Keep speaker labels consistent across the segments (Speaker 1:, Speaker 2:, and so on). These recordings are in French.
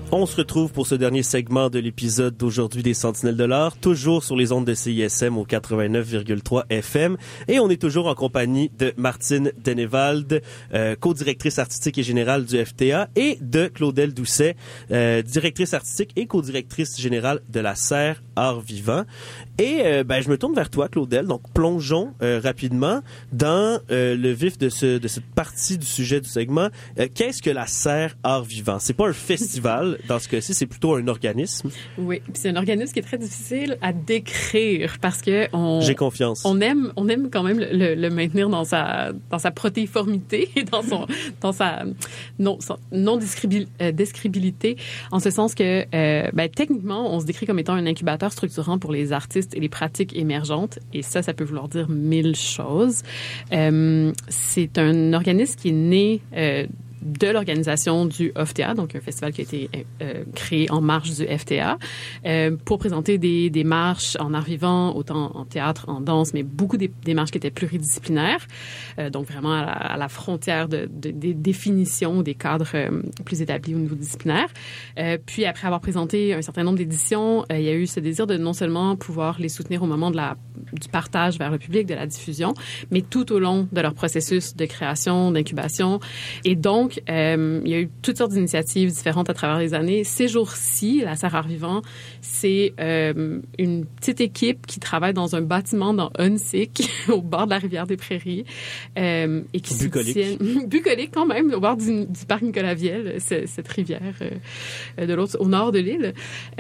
Speaker 1: On se retrouve pour ce dernier segment de l'épisode d'aujourd'hui des Sentinelles de l'Art, toujours sur les ondes de CISM au 89,3 FM. Et on est toujours en compagnie de Martine Denevald, co-directrice artistique et générale du FTA, et de Claudel Doucet, directrice artistique et co-directrice générale de la Serre Art Vivant. Et je me tourne vers toi, Claudel. Donc, plongeons rapidement dans le vif de cette partie du sujet du segment. Qu'est-ce que la Serre Art Vivant? C'est pas un festival. Dans ce cas-ci, c'est plutôt un organisme.
Speaker 2: Oui, puis c'est un organisme qui est très difficile à décrire parce que
Speaker 1: j'ai confiance.
Speaker 2: On aime quand même le maintenir dans sa protéiformité et dans sa descriptibilité, en ce sens que techniquement, on se décrit comme étant un incubateur structurant pour les artistes et les pratiques émergentes, et ça peut vouloir dire 1000 choses. C'est un organisme qui est né de l'organisation du FTA, donc un festival qui a été créé en marge du FTA, pour présenter des marches en art vivant, autant en théâtre, en danse, mais beaucoup des marches qui étaient pluridisciplinaires, donc vraiment à la frontière des définitions, des cadres plus établis au niveau disciplinaire. Puis après avoir présenté un certain nombre d'éditions, il y a eu ce désir de non seulement pouvoir les soutenir au moment du partage vers le public, de la diffusion, mais tout au long de leur processus de création, d'incubation. Et donc, il y a eu toutes sortes d'initiatives différentes à travers les années. Ces jours-ci, la Serre Art Vivant, c'est une petite équipe qui travaille dans un bâtiment dans Huntsic, au bord de la rivière des Prairies, et qui bucolique quand même, au bord du parc Nicolas-Viel, cette rivière de l'autre, au nord de l'île.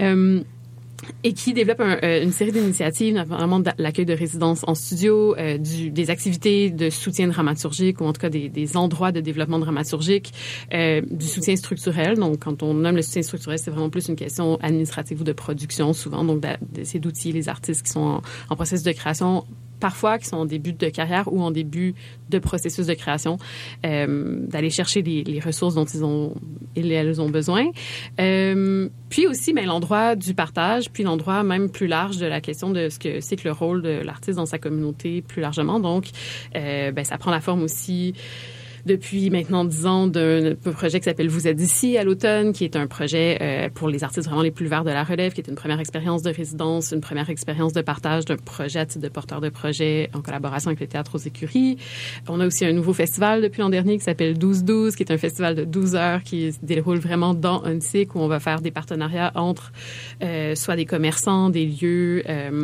Speaker 2: Et qui développe une série d'initiatives, notamment de l'accueil de résidences en studio, des activités de soutien dramaturgique, ou en tout cas des endroits de développement dramaturgique, du soutien structurel. Donc, quand on nomme le soutien structurel, c'est vraiment plus une question administrative ou de production, souvent. Donc, d'essayer d'outiller les artistes qui sont en processus de création, parfois qui sont en début de carrière ou en début de processus de création, d'aller chercher les ressources dont elles ont besoin. Puis aussi, l'endroit du partage, puis l'endroit même plus large de la question de ce que c'est que le rôle de l'artiste dans sa communauté plus largement. Donc, ça prend la forme aussi depuis maintenant 10 ans d'un projet qui s'appelle Vous êtes ici à l'automne, qui est un projet pour les artistes vraiment les plus verts de la relève, qui est une première expérience de résidence, une première expérience de partage d'un projet à titre de porteur de projet en collaboration avec le Théâtre aux Écuries. On a aussi un nouveau festival depuis l'an dernier qui s'appelle 12-12, qui est un festival de 12 heures qui se déroule vraiment dans Huntsic, où on va faire des partenariats entre soit des commerçants, des lieux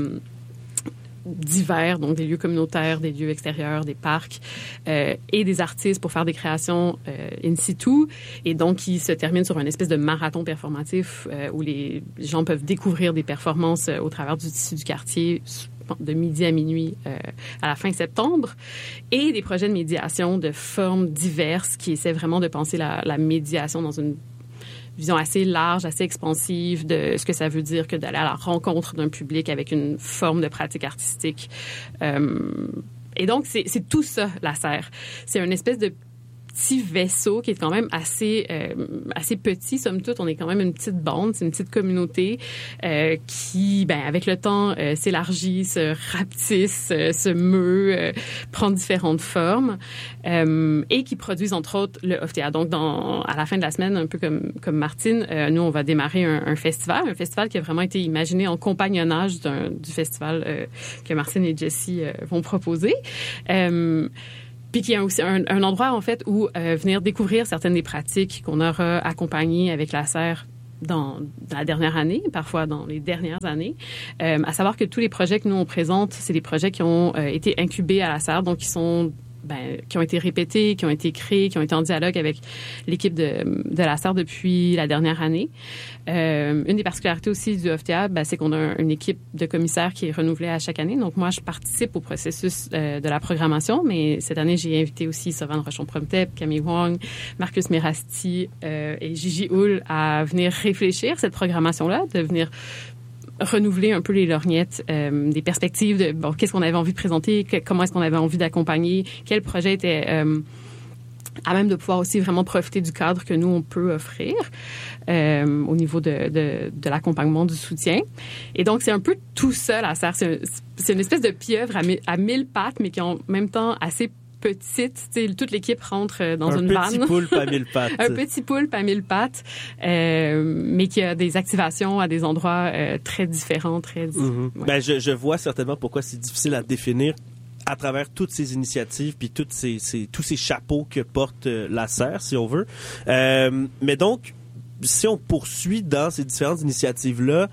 Speaker 2: divers, donc des lieux communautaires, des lieux extérieurs, des parcs, et des artistes pour faire des créations in situ, et donc qui se termine sur une espèce de marathon performatif où les gens peuvent découvrir des performances au travers du tissu du quartier de midi à minuit à la fin septembre, et des projets de médiation de formes diverses qui essaient vraiment de penser la médiation dans une vision assez large, assez expansive de ce que ça veut dire que d'aller à la rencontre d'un public avec une forme de pratique artistique. Et donc, c'est tout ça, la Serre. C'est une espèce de petit vaisseau qui est quand même assez petit, somme toute. On est quand même une petite bande, c'est une petite communauté qui, avec le temps, s'élargit, se rapetisse, se meut, prend différentes formes, et qui produisent, entre autres, le FTA. Donc, à la fin de la semaine, un peu comme Martine, nous, on va démarrer un festival qui a vraiment été imaginé en compagnonnage du festival que Martine et Jessie vont proposer. Puis qu'il y a aussi un endroit, en fait, où venir découvrir certaines des pratiques qu'on aura accompagnées avec la Serre dans la dernière année, parfois dans les dernières années. À savoir que tous les projets que nous, on présente, c'est des projets qui ont été incubés à la Serre, donc qui ont été répétés, qui ont été créés, qui ont été en dialogue avec l'équipe de la Serre depuis la dernière année. Une des particularités aussi du FTA, c'est qu'on a une équipe de commissaires qui est renouvelée à chaque année. Donc, moi, je participe au processus de la programmation, mais cette année, j'ai invité aussi Sovan Rochon-Promtep, Camille Wong, Marcus Merasti et Gigi Houle à venir réfléchir cette programmation-là, de venir renouveler un peu les lorgnettes, des perspectives de qu'est-ce qu'on avait envie de présenter, comment est-ce qu'on avait envie d'accompagner, quel projet était à même de pouvoir aussi vraiment profiter du cadre que nous, on peut offrir au niveau de l'accompagnement, du soutien. Et donc, c'est un peu tout ça, la Serre. C'est une espèce de pieuvre à 1000 pattes, mais qui est en même temps assez petite. Toute l'équipe rentre dans une
Speaker 1: vanne.
Speaker 2: vanne.
Speaker 1: Un petit poulpe à 1000 pattes.
Speaker 2: Un petit poulpe à 1000 pattes, mais qui a des activations à des endroits très différents, très...
Speaker 1: Ouais. Ben, je vois certainement pourquoi c'est difficile à définir à travers toutes ces initiatives puis tous ces chapeaux que porte la serre, si on veut. Mais donc, si on poursuit dans ces différentes initiatives-là,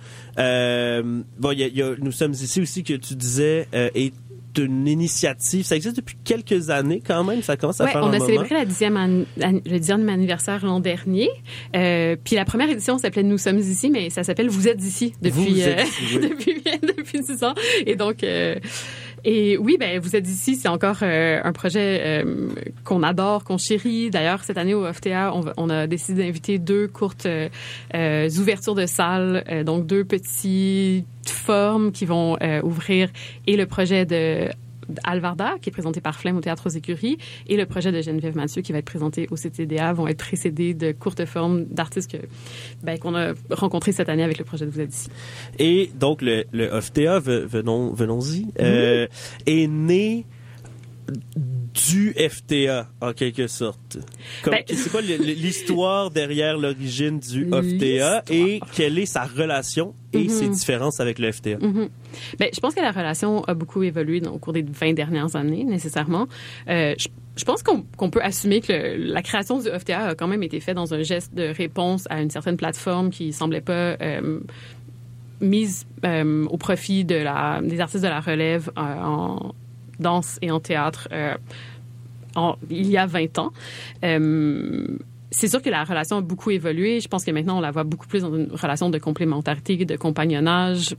Speaker 1: nous sommes ici aussi que tu disais est une initiative. Ça existe depuis quelques années quand même. Ça commence à faire un moment.
Speaker 2: On a célébré le 10e anniversaire l'an dernier. Puis la première édition s'appelait Nous sommes ici, mais ça s'appelle Vous êtes ici depuis depuis 10 ans. Et donc et oui, Vous êtes ici, c'est encore un projet qu'on adore, qu'on chérit. D'ailleurs, cette année au FTA, on a décidé d'inviter 2 courtes ouvertures de salles, donc 2 petites formes qui vont ouvrir, et le projet de Alvarda, qui est présenté par Flemme au Théâtre aux Écuries, et le projet de Geneviève Mathieu, qui va être présenté au CTDA, vont être précédés de courtes formes d'artistes qu'on a rencontrés cette année avec le projet de Vous êtes ici.
Speaker 1: Et donc, le FTA, venons-y, est né du FTA, en quelque sorte. C'est quoi l'histoire derrière l'origine du FTA et quelle est sa relation et ses différences avec le FTA?
Speaker 2: Je pense que la relation a beaucoup évolué au cours des 20 dernières années, nécessairement. Je pense qu'on peut assumer que la création du FTA a quand même été faite dans un geste de réponse à une certaine plateforme qui semblait pas mise au profit des artistes de la relève en danse et en théâtre il y a 20 ans. C'est sûr que la relation a beaucoup évolué. Je pense que maintenant, on la voit beaucoup plus dans une relation de complémentarité, de compagnonnage.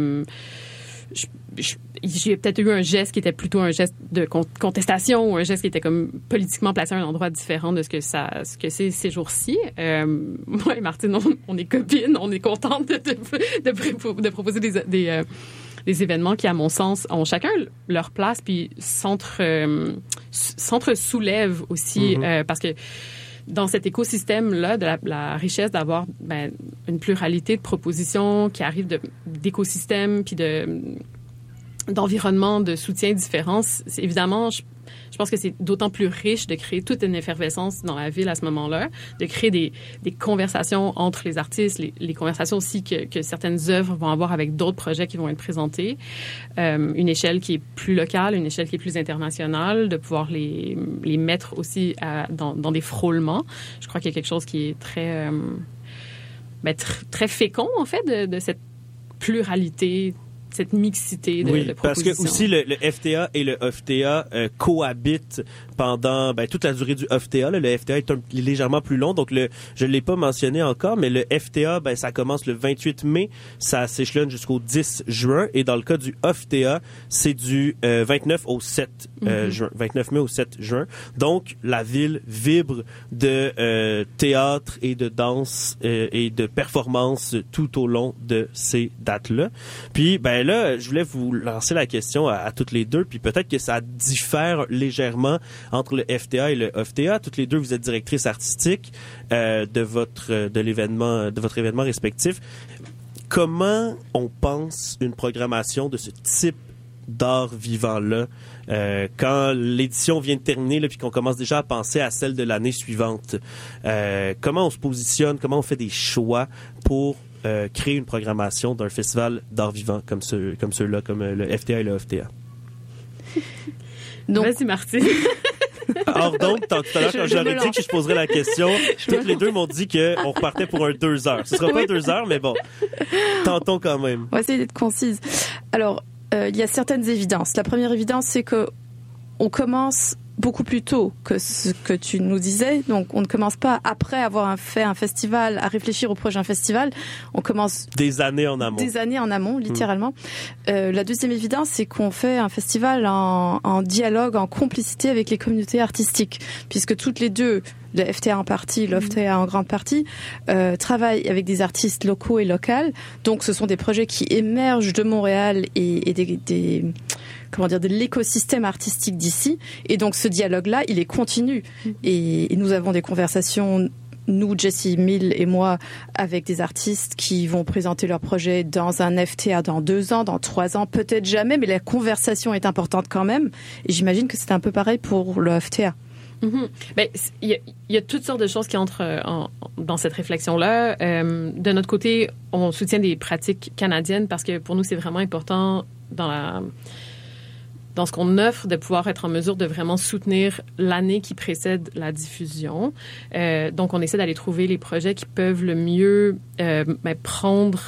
Speaker 2: J'ai peut-être eu un geste qui était plutôt un geste de contestation ou un geste qui était comme politiquement placé à un endroit différent de ce que c'est ces jours-ci. Moi et Martine, on est copines, on est contentes de proposer des événements qui, à mon sens, ont chacun leur place, puis s'entre-soulèvent aussi, parce que dans cet écosystème-là, de la richesse d'avoir une pluralité de propositions qui arrivent d'écosystèmes, puis d'environnements de soutien différents, évidemment, je pense que c'est d'autant plus riche de créer toute une effervescence dans la ville à ce moment-là, de créer des conversations entre les artistes, les conversations aussi que certaines œuvres vont avoir avec d'autres projets qui vont être présentés, une échelle qui est plus locale, une échelle qui est plus internationale, de pouvoir les mettre aussi dans des frôlements. Je crois qu'il y a quelque chose qui est très fécond, en fait, de cette pluralité, cette mixité de propositions.
Speaker 1: Parce que aussi le FTA et le FTA cohabitent pendant toute la durée du FTA. Le FTA est légèrement plus long, donc je l'ai pas mentionné encore, mais le FTA, ça commence le 28 mai, ça s'échelonne jusqu'au 10 juin, et dans le cas du FTA, c'est du 29 au 7 juin, 29 mai au 7 juin. Donc, la ville vibre de théâtre et de danse et de performance tout au long de ces dates-là. Puis, là, je voulais vous lancer la question à toutes les deux, puis peut-être que ça diffère légèrement entre le FTA et le FTA. Toutes les deux, vous êtes directrices artistiques de votre événement respectif. Comment on pense une programmation de ce type d'art vivant-là quand l'édition vient de terminer puis qu'on commence déjà à penser à celle de l'année suivante? Comment on se positionne? Comment on fait des choix pour créer une programmation d'un festival d'art vivant comme ceux-là, comme le FTA et le FTA?
Speaker 2: Vas-y, Martine.
Speaker 1: Or donc, tout à l'heure, quand j'aurais dit que je poserais la question, toutes les deux m'ont dit qu'on repartait pour un 2 heures. Ce sera pas 2 heures, mais bon, tentons quand même.
Speaker 3: On va essayer d'être concise. Alors, il y a certaines évidences. La première évidence, c'est que on commence beaucoup plus tôt que ce que tu nous disais. Donc, on ne commence pas après avoir fait un festival à réfléchir au prochain festival. On commence
Speaker 1: des années en amont.
Speaker 3: Des années en amont, littéralement. La deuxième évidence, c'est qu'on fait un festival en dialogue, en complicité avec les communautés artistiques, puisque toutes les deux, le FTA en partie, le FTA en grande partie, travaillent avec des artistes locaux et locales. Donc, ce sont des projets qui émergent de Montréal et de l'écosystème artistique d'ici. Et donc, ce dialogue-là, il est continu. Et nous avons des conversations nous, Jessie Mill et moi, avec des artistes qui vont présenter leur projet dans un FTA dans 2 ans, dans 3 ans, peut-être jamais, mais la conversation est importante quand même. Et j'imagine que c'est un peu pareil pour le FTA.
Speaker 2: Mm-hmm. Ben, il y a toutes sortes de choses qui entrent dans cette réflexion-là. De notre côté, on soutient des pratiques canadiennes parce que pour nous, c'est vraiment important dans ce qu'on offre, de pouvoir être en mesure de vraiment soutenir l'année qui précède la diffusion. Donc, on essaie d'aller trouver les projets qui peuvent le mieux prendre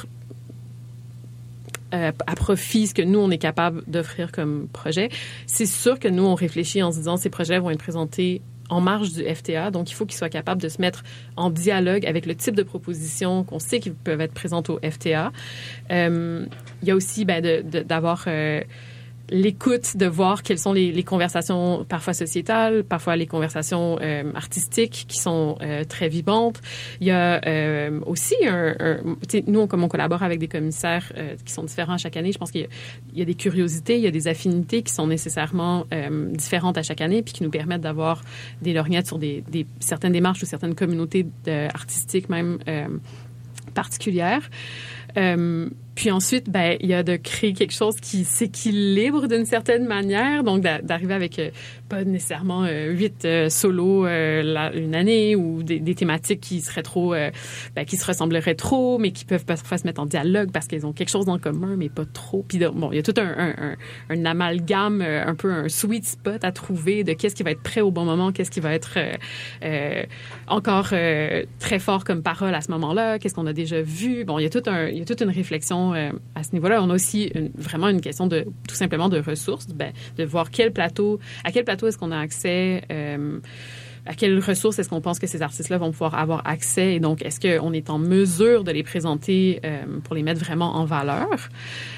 Speaker 2: à profit ce que nous, on est capable d'offrir comme projet. C'est sûr que nous, on réfléchit en se disant ces projets vont être présentés en marge du FTA, donc il faut qu'ils soient capables de se mettre en dialogue avec le type de propositions qu'on sait qu'ils peuvent être présentes au FTA. Il y a aussi d'avoir l'écoute, de voir quelles sont les conversations parfois sociétales, parfois les conversations artistiques qui sont très vibrantes. Il y a aussi nous, comme on collabore avec des commissaires qui sont différents chaque année, je pense qu'il y a des curiosités, il y a des affinités qui sont nécessairement différentes à chaque année, puis qui nous permettent d'avoir des lorgnettes sur certaines démarches ou certaines communautés artistiques même particulières. Puis ensuite, il y a de créer quelque chose qui s'équilibre d'une certaine manière, donc d'arriver avec pas nécessairement 8 solos une année ou des thématiques qui seraient trop, qui se ressembleraient trop, mais qui peuvent parfois se mettre en dialogue parce qu'elles ont quelque chose en commun, mais pas trop. Puis bon, il y a tout un amalgame, un peu un sweet spot à trouver de qu'est-ce qui va être prêt au bon moment, qu'est-ce qui va être encore très fort comme parole à ce moment-là, qu'est-ce qu'on a déjà vu. Bon, il y a toute une réflexion à ce niveau-là. On a aussi vraiment une question tout simplement de ressources, de voir à quel plateau est-ce qu'on a accès, à quelles ressources est-ce qu'on pense que ces artistes-là vont pouvoir avoir accès, et donc est-ce qu'on est en mesure de les présenter pour les mettre vraiment en valeur.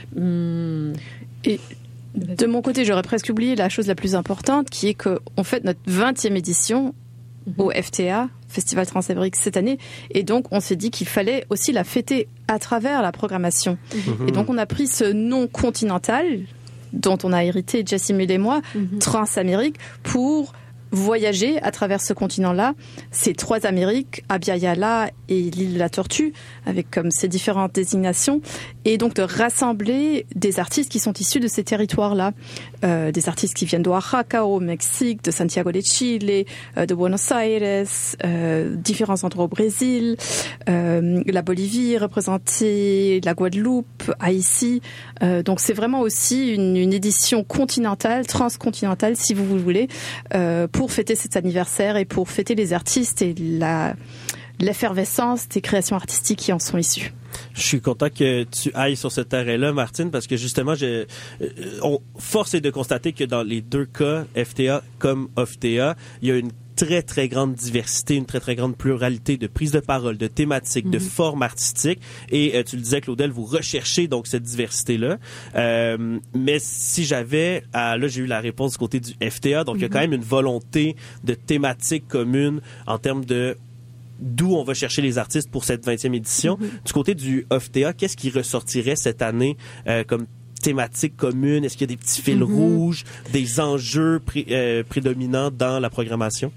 Speaker 2: Et
Speaker 3: de mon côté, j'aurais presque oublié la chose la plus importante, qui est qu'on fête notre 20e édition au FTA, Festival Transamérique, cette année. Et donc, on s'est dit qu'il fallait aussi la fêter à travers la programmation. Et donc, on a pris ce nom continental, dont on a hérité, Jessie Mill et moi, Transamérique, pour voyager à travers ce continent-là, ces 3 Amériques, Abya-Yala et l'île de la Tortue, avec comme ces différentes désignations, et donc de rassembler des artistes qui sont issus de ces territoires-là, des artistes qui viennent d'Oaxaca au Mexique, de Santiago de Chile, de Buenos Aires, différents endroits au Brésil, la Bolivie représentée, la Guadeloupe, Haïti. Donc c'est vraiment aussi une édition continentale, transcontinentale, si vous voulez, pour fêter cet anniversaire et pour fêter les artistes et l'effervescence des créations artistiques qui en sont issues.
Speaker 1: Je suis content que tu ailles sur ce terrain-là, Martine, parce que justement, force est de constater que dans les 2 cas, FTA comme OFTA, il y a une très, très grande diversité, une très, très grande pluralité de prises de parole, de thématiques, de formes artistiques. Et tu le disais, Claudel, vous recherchez donc cette diversité-là. Mais si j'avais... là, j'ai eu la réponse du côté du FTA. Donc, il y a quand même une volonté de thématiques communes en termes de d'où on va chercher les artistes pour cette 20e édition. Du côté du OFTA, qu'est-ce qui ressortirait cette année comme thématique commune? Est-ce qu'il y a des petits fils rouges, des enjeux prédominants dans la programmation?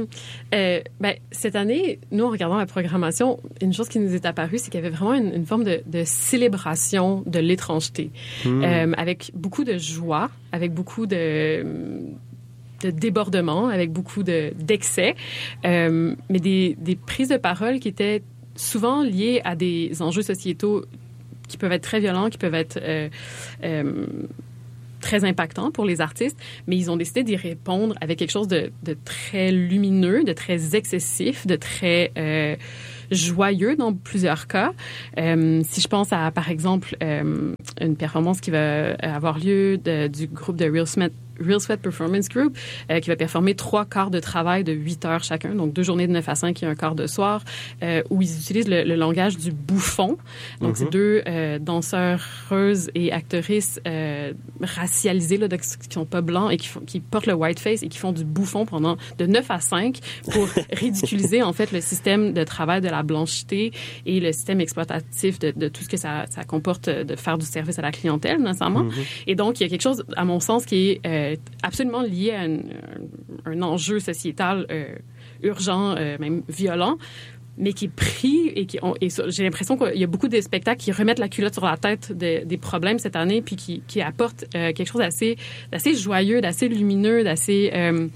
Speaker 2: Cette année, nous, en regardant la programmation, une chose qui nous est apparue, c'est qu'il y avait vraiment une forme de célébration de l'étrangeté, avec beaucoup de joie, avec beaucoup de débordements, avec beaucoup d'excès, mais des prises de parole qui étaient souvent liées à des enjeux sociétaux qui peuvent être très violents, qui peuvent être très impactants pour les artistes, mais ils ont décidé d'y répondre avec quelque chose de très lumineux, de très excessif, de très joyeux dans plusieurs cas. Si je pense à, par exemple, une performance qui va avoir lieu du groupe de Real Sweat Performance Group, qui va performer 3 quarts de travail de 8 heures chacun, donc 2 journées de 9 à 5 et un quart de soir, où ils utilisent le langage du bouffon. Donc, c'est 2 danseuses et actrices racialisées, là, qui sont pas blancs et qui portent le whiteface et qui font du bouffon pendant de 9 à 5 pour ridiculiser, en fait, le système de travail de la blanchité et le système exploitatif de tout ce que ça comporte de faire du service à la clientèle, nécessairement. Et donc, il y a quelque chose, à mon sens, qui est absolument lié à un enjeu sociétal urgent, même violent, mais qui est pris et j'ai l'impression qu'il y a beaucoup de spectacles qui remettent la culotte sur la tête des problèmes cette année, puis qui apportent quelque chose d'assez joyeux, d'assez lumineux, d'assez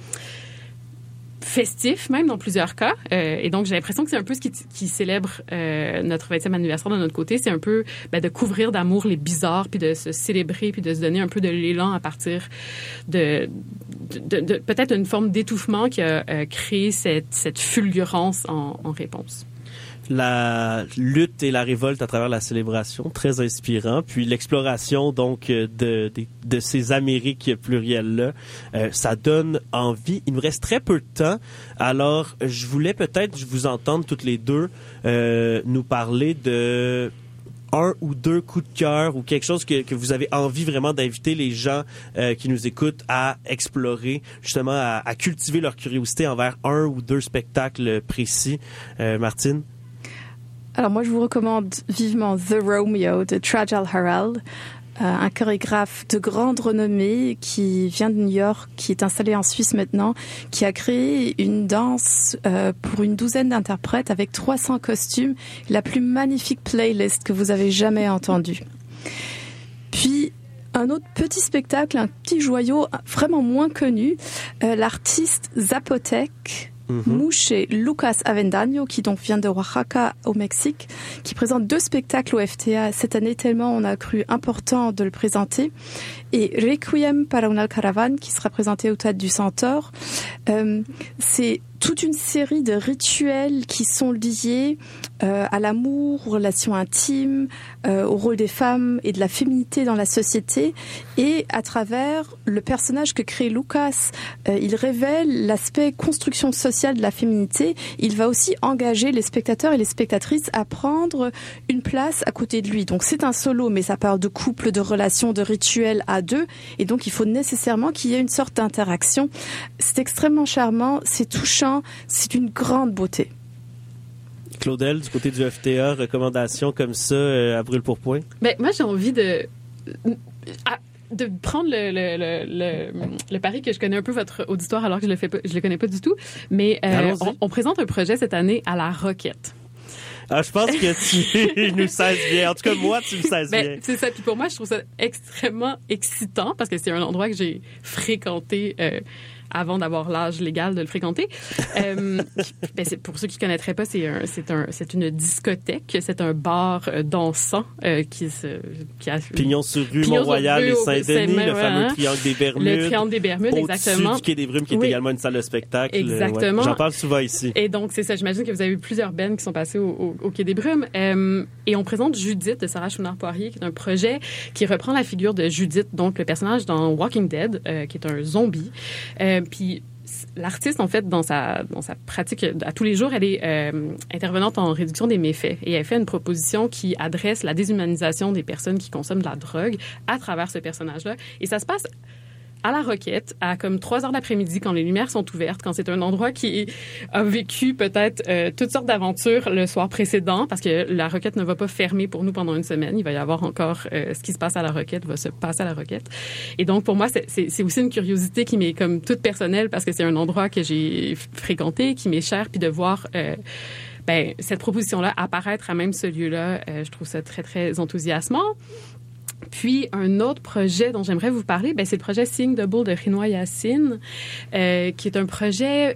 Speaker 2: festif, même dans plusieurs cas. Et donc, j'ai l'impression que c'est un peu ce qui célèbre notre 20e anniversaire de notre côté. C'est un peu de couvrir d'amour les bizarres, puis de se célébrer, puis de se donner un peu de l'élan à partir de peut-être une forme d'étouffement qui a créé cette fulgurance en réponse.
Speaker 1: La lutte et la révolte à travers la célébration, très inspirant. Puis l'exploration donc de ces Amériques plurielles-là, ça donne envie. Il nous reste très peu de temps, alors je voulais peut-être vous entendre toutes les deux nous parler de un ou deux coups de cœur ou quelque chose que vous avez envie vraiment d'inviter les gens qui nous écoutent à explorer, justement à cultiver leur curiosité envers un ou deux spectacles précis. Martine?
Speaker 3: Alors moi, je vous recommande vivement The Romeo de Trajal Harald, un chorégraphe de grande renommée qui vient de New York, qui est installé en Suisse maintenant, qui a créé une danse pour une douzaine d'interprètes avec 300 costumes, la plus magnifique playlist que vous avez jamais entendue. Puis, un autre petit spectacle, un petit joyau vraiment moins connu, l'artiste Zapotec, Mouche Lucas Avendaño, qui donc vient de Oaxaca au Mexique, qui présente 2 spectacles au FTA cette année, tellement on a cru important de le présenter. Et Requiem para una caravane, qui sera présenté au Théâtre du Centaure. C'est toute une série de rituels qui sont liés à l'amour, aux relations intimes, au rôle des femmes et de la féminité dans la société. Et à travers le personnage que crée Lucas, il révèle l'aspect construction sociale de la féminité. Il va aussi engager les spectateurs et les spectatrices à prendre une place à côté de lui. Donc c'est un solo, mais ça parle de couple, de relations, de rituels à 2. Et donc il faut nécessairement qu'il y ait une sorte d'interaction. C'est extrêmement charmant, c'est touchant, c'est une grande beauté.
Speaker 1: Claudel, du côté du FTA, recommandations comme ça à brûle-pourpoint?
Speaker 2: Ben, moi, j'ai envie de prendre le pari que je connais un peu votre auditoire alors que je le connais pas du tout. Mais on présente un projet cette année à la Roquette.
Speaker 1: Ah, je pense que tu nous saises bien. En tout cas, moi, tu me saises bien.
Speaker 2: C'est ça. Puis pour moi, je trouve ça extrêmement excitant parce que c'est un endroit que j'ai fréquenté avant d'avoir l'âge légal de le fréquenter. C'est, pour ceux qui ne connaîtraient pas, c'est une discothèque, c'est un bar dansant qui a...
Speaker 1: Pignon sur rue, Mont-Royal et Saint-Denis, le fameux triangle des Bermudes.
Speaker 2: Le triangle des Bermudes, exactement.
Speaker 1: Au-dessus du Quai des Brumes, qui est également une salle de spectacle.
Speaker 2: Exactement.
Speaker 1: Ouais. J'en parle souvent ici.
Speaker 2: Et donc, c'est ça. J'imagine que vous avez eu plusieurs bands qui sont passés au Quai des Brumes. Et on présente Judith de Sarah Chouinard-Poirier, qui est un projet qui reprend la figure de Judith, donc le personnage dans Walking Dead, qui est un zombie. Puis l'artiste, en fait, dans sa pratique à tous les jours, elle est intervenante en réduction des méfaits. Et elle fait une proposition qui adresse la déshumanisation des personnes qui consomment de la drogue à travers ce personnage-là. Et ça se passe à la Roquette, à comme 3 heures d'après-midi, quand les lumières sont ouvertes, quand c'est un endroit qui a vécu peut-être toutes sortes d'aventures le soir précédent, parce que la Roquette ne va pas fermer pour nous pendant une semaine. Il va y avoir encore ce qui se passe à la Roquette va se passer à la Roquette. Et donc, pour moi, c'est aussi une curiosité qui m'est comme toute personnelle, parce que c'est un endroit que j'ai fréquenté, qui m'est cher, puis de voir... cette proposition-là apparaître à même ce lieu-là, je trouve ça très, très enthousiasmant. Puis, un autre projet dont j'aimerais vous parler, c'est le projet Seeing Double de Rinoy Yacine, qui est un projet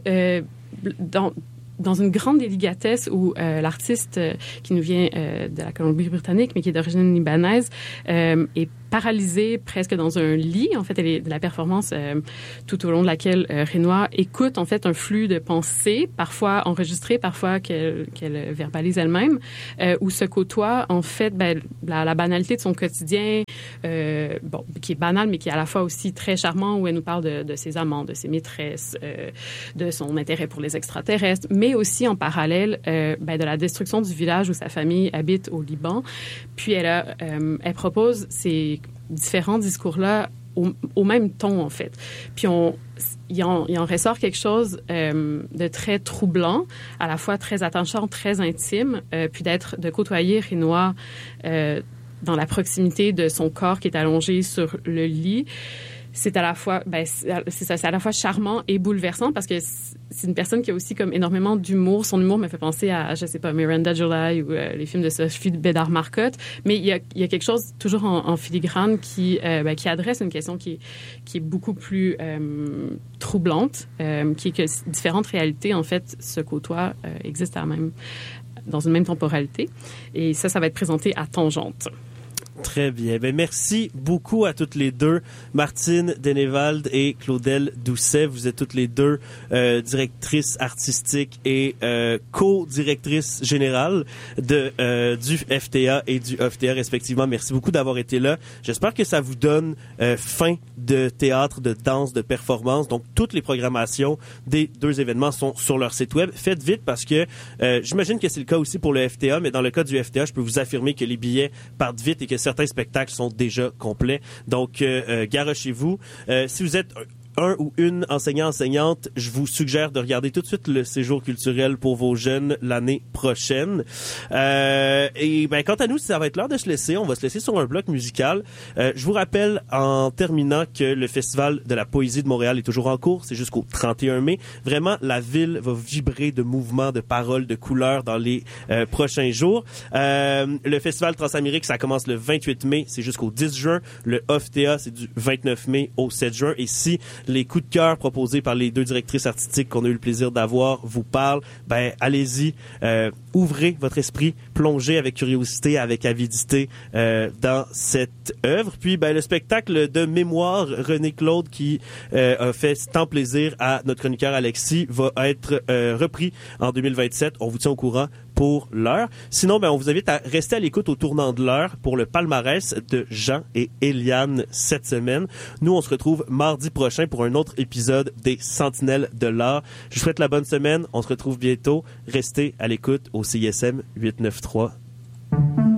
Speaker 2: dans une grande délicatesse où l'artiste qui nous vient de la Colombie-Britannique, mais qui est d'origine libanaise, est paralysée presque dans un lit. En fait, elle est de la performance tout au long de laquelle Renoir écoute en fait un flux de pensées, parfois enregistrées, parfois qu'elle verbalise elle-même, où se côtoie en fait la banalité de son quotidien, qui est banal, mais qui est à la fois aussi très charmant, où elle nous parle de ses amants, de ses maîtresses, de son intérêt pour les extraterrestres, mais aussi en parallèle de la destruction du village où sa famille habite au Liban. Puis elle propose ces différents discours-là au même ton, en fait. Puis il en ressort quelque chose de très troublant, à la fois très attachant, très intime, puis de côtoyer Renoir dans la proximité de son corps qui est allongé sur le lit. c'est à la fois, c'est à la fois charmant et bouleversant parce que c'est une personne qui a aussi comme énormément d'humour. Son humour me fait penser à, je sais pas, Miranda July ou les films de Sophie Bédard-Marcotte. Mais il y a quelque chose toujours en filigrane qui adresse une question qui est beaucoup plus troublante, qui est que différentes réalités en fait se côtoient, existent dans une même temporalité. Et ça va être présenté à Tangente.
Speaker 1: Très bien. Ben, merci beaucoup à toutes les deux, Martine Denevald et Claudel Doucet. Vous êtes toutes les deux directrices artistiques et co-directrices générales du FTA et du OFTA respectivement. Merci beaucoup d'avoir été là. J'espère que ça vous donne faim de théâtre, de danse, de performance. Donc, toutes les programmations des deux événements sont sur leur site web. Faites vite parce que j'imagine que c'est le cas aussi pour le FTA, mais dans le cas du FTA, je peux vous affirmer que les billets partent vite et que certains spectacles sont déjà complets. Donc, garochez-vous. Si vous êtes un ou une enseignante, je vous suggère de regarder tout de suite le séjour culturel pour vos jeunes l'année prochaine. Et ben, quant à nous, ça va être l'heure de se laisser. On va se laisser sur un bloc musical. Je vous rappelle en terminant que le Festival de la Poésie de Montréal est toujours en cours. C'est jusqu'au 31 mai. Vraiment, la ville va vibrer de mouvements, de paroles, de couleurs dans les prochains jours. Le Festival Transamérique, ça commence le 28 mai. C'est jusqu'au 10 juin. Le OFTA, c'est du 29 mai au 7 juin. Et si les coups de cœur proposés par les deux directrices artistiques qu'on a eu le plaisir d'avoir vous parlent, ben allez-y, ouvrez votre esprit, plongez avec curiosité, avec avidité dans cette œuvre. Puis ben le spectacle de mémoire René Claude qui a fait tant plaisir à notre chroniqueur Alexis va être repris en 2027. On vous tient au courant pour l'heure. Sinon, ben, on vous invite à rester à l'écoute au tournant de l'heure pour le palmarès de Jean et Eliane cette semaine. Nous, on se retrouve mardi prochain pour un autre épisode des Sentinelles de l'art. Je vous souhaite la bonne semaine. On se retrouve bientôt. Restez à l'écoute au CISM 893.